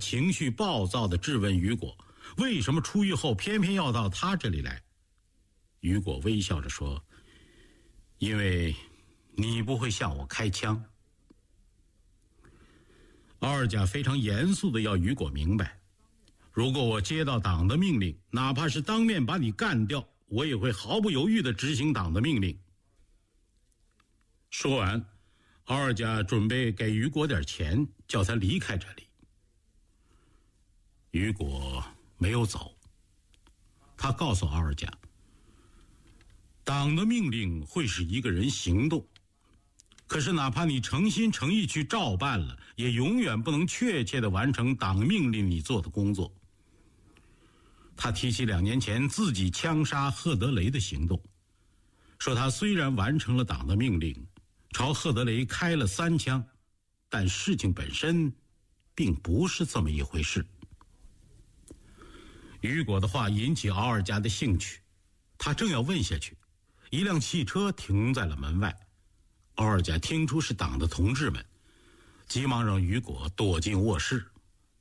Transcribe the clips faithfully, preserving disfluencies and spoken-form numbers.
情绪暴躁地质问雨果，为什么出狱后偏偏要到他这里来？雨果微笑着说，因为你不会向我开枪。奥尔贾非常严肃地要雨果明白，如果我接到党的命令，哪怕是当面把你干掉，我也会毫不犹豫地执行党的命令。说完，奥尔贾准备给雨果点钱，叫他离开这里。雨果没有走，他告诉奥尔贾，党的命令会使一个人行动，可是哪怕你诚心诚意去照办了，也永远不能确切地完成党命令你做的工作。他提起两年前自己枪杀赫德雷的行动，说他虽然完成了党的命令，朝赫德雷开了三枪，但事情本身并不是这么一回事。雨果的话引起奥尔加的兴趣，他正要问下去，一辆汽车停在了门外。奥尔加听出是党的同志们，急忙让雨果躲进卧室。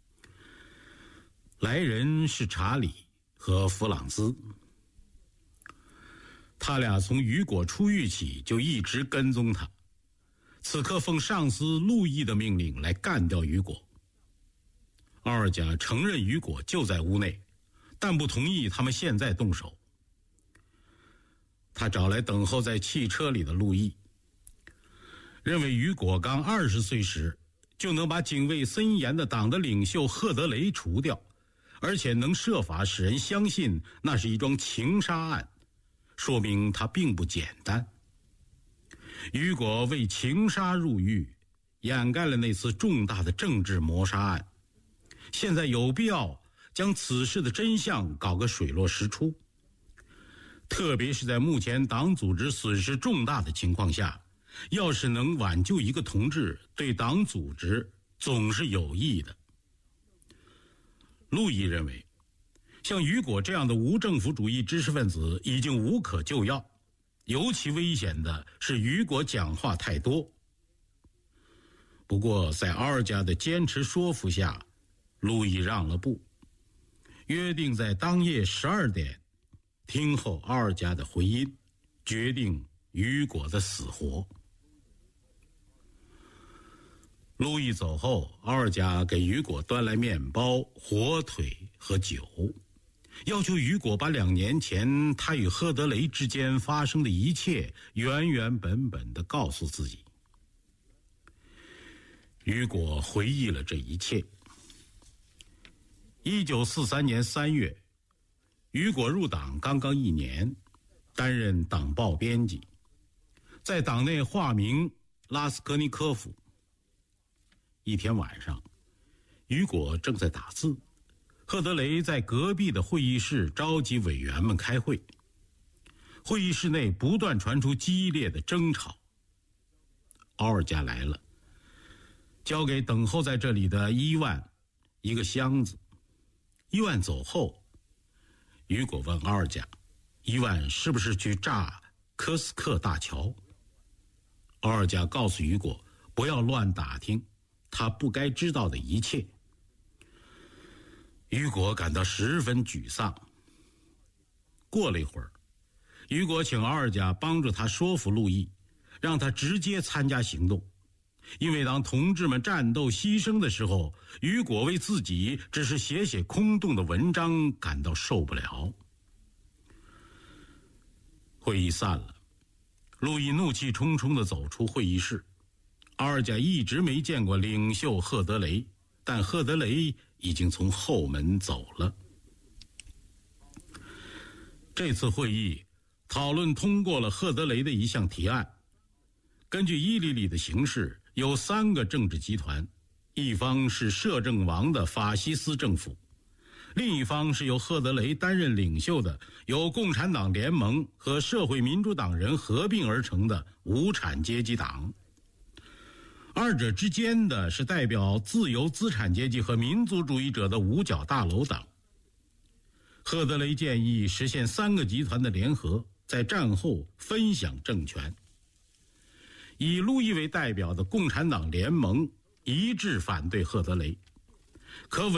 来人是查理和弗朗兹，他俩从雨果出狱起就一直跟踪他，此刻奉上司路易的命令来干掉雨果。奥尔贾承认雨果就在屋内，但不同意他们现在动手。他找来等候在汽车里的路易，认为雨果刚二十岁时就能把警卫森严的党的领袖赫德雷除掉，而且能设法使人相信那是一桩情杀案，说明他并不简单。雨果为情杀入狱，掩盖了那次重大的政治谋杀案，现在有必要将此事的真相搞个水落石出。特别是在目前党组织损失重大的情况下，要是能挽救一个同志，对党组织总是有益的。路易认为，像雨果这样的无政府主义知识分子已经无可救药，尤其危险的是雨果讲话太多。不过在奥尔加的坚持说服下，路易让了步，约定在当夜十二点听候奥尔加的回音，决定雨果的死活。路易走后，奥尔加给雨果端来面包、火腿和酒，要求雨果把两年前他与赫德雷之间发生的一切原原本本地告诉自己。雨果回忆了这一切。一九四三年三月，雨果入党刚刚一年，担任党报编辑，在党内化名拉斯科尼科夫。一天晚上，雨果正在打字，赫德雷在隔壁的会议室召集委员们开会。会议室内不断传出激烈的争吵。奥尔加来了，交给等候在这里的伊万一个箱子。伊万走后，雨果问奥尔加，伊万是不是去炸科斯克大桥？奥尔加告诉雨果，不要乱打听他不该知道的一切。雨果感到十分沮丧。过了一会儿，雨果请奥尔加帮助他说服路易，让他直接参加行动，因为当同志们战斗牺牲的时候，雨果为自己只是写写空洞的文章感到受不了。会议散了，路易怒气冲冲地走出会议室。奥尔加一直没见过领袖赫德雷，但赫德雷已经从后门走了。这次会议讨论通过了赫德雷的一项提案。根据伊犁里的形势，有三个政治集团，一方是摄政王的法西斯政府，另一方是由赫德雷担任领袖的由共产党联盟和社会民主党人合并而成的无产阶级党，二者之间的是代表自由资产阶级和民族主义者的五角大楼党。赫德雷建议实现三个集团的联合，在战后分享政权。以路易为代表的共产党联盟一致反对赫德雷，可